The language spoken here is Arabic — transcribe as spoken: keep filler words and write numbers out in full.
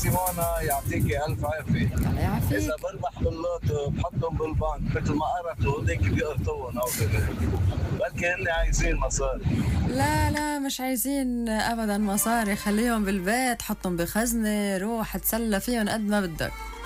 سيمونا يعطيكي الف عافيه. يعافيك. اذا بربح باللوتو بحطهم بالبنك مثل ما قرأتوا هذيك بيقرطوهم او كذا، بلكي هن عايزين مصاري. لا لا مش عايزين ابدا مصاري، خليهم بالبيت، حطهم بخزنه، روح اتسلى فيهم قد ما بدك.